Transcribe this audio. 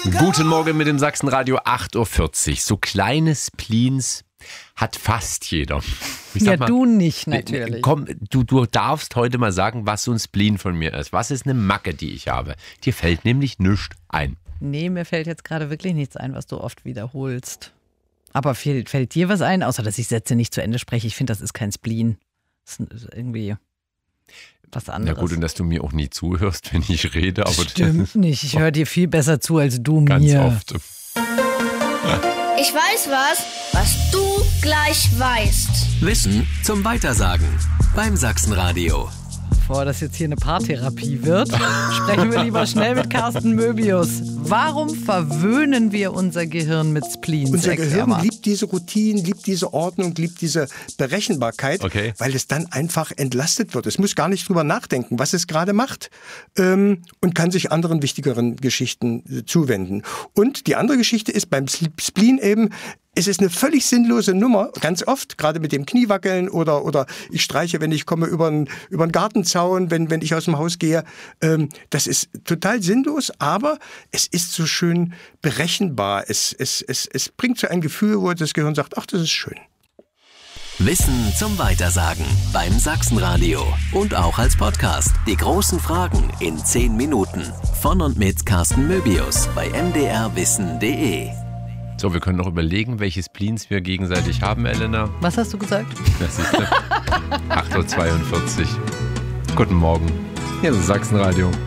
Guten Morgen mit dem Sachsenradio, 8.40 Uhr. So kleine Spleens hat fast jeder. Du nicht, natürlich. Komm, du darfst heute mal sagen, was so ein Spleen von mir ist. Was ist eine Macke, die ich habe? Dir fällt nämlich nichts ein. Nee, mir fällt jetzt gerade wirklich nichts ein, was du oft wiederholst. Aber fällt dir was ein? Außer, dass ich Sätze nicht zu Ende spreche. Ich finde, das ist kein Spleen. Das ist irgendwie was anderes. Na gut, und dass du mir auch nie zuhörst, wenn ich rede. Aber stimmt nicht. Ich höre dir viel besser zu als du mir. Ganz oft. Ich weiß was du gleich weißt. Wissen zum Weitersagen beim Sachsenradio. Bevor das jetzt hier eine Paartherapie wird, sprechen wir lieber schnell mit Carsten Möbius. Warum verwöhnen wir unser Gehirn mit Spleens? Unser Gehirn liebt diese Routinen, liebt diese Ordnung, liebt diese Berechenbarkeit, weil es dann einfach entlastet wird. Es muss gar nicht drüber nachdenken, was es gerade macht, und kann sich anderen wichtigeren Geschichten zuwenden. Und die andere Geschichte ist beim Spleen eben, es ist eine völlig sinnlose Nummer, ganz oft, gerade mit dem Kniewackeln oder ich streiche, wenn ich komme über einen Gartenzaun, wenn ich aus dem Haus gehe. Das ist total sinnlos, aber es ist so schön berechenbar. Es bringt so ein Gefühl, wo das Gehirn sagt, ach, das ist schön. Wissen zum Weitersagen beim Sachsenradio und auch als Podcast. Die großen Fragen in 10 Minuten. Von und mit Carsten Möbius bei mdrwissen.de. So, wir können noch überlegen, welche Spleens wir gegenseitig haben, Elena. Was hast du gesagt? Das ist 8.42 Uhr. Guten Morgen. Hier ist Sachsenradio.